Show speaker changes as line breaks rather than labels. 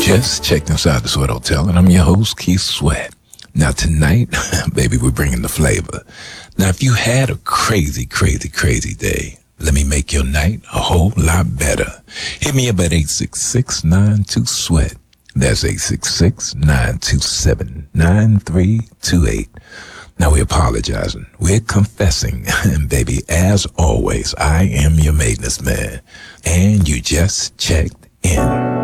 just checked inside the Sweat Hotel, and I'm your host, Keith Sweat. Now tonight, baby, we're bringing the flavor. Now, if you had a crazy day, let me make your night a whole lot better. Hit me up at 866-92-SWEAT. That's 866-927-9328. Now we're apologizing. We're confessing. And baby, as always, I am your maintenance man. And you just checked in.